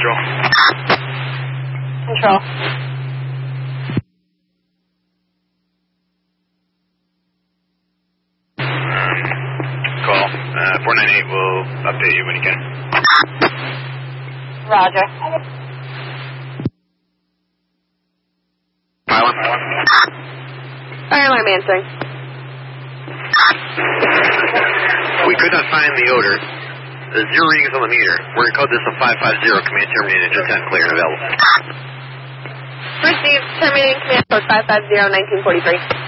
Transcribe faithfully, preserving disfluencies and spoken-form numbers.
Control. Control. Call. Uh, four nine eight will update you when you can. Roger. Pylon. Fire alarm answering. We could not find the odor. The zero readings on the meter. We're going to code this a five five zero. Command terminated. Just ten clear and available. Received. Terminating command code five five zero, nineteen forty-three.